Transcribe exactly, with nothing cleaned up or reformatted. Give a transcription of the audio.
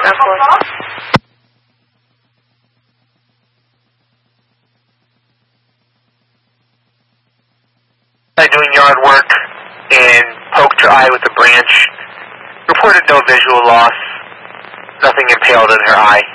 Of course. Doing yard work and poked her eye with a branch. Reported no visual loss. Nothing impaled in her eye.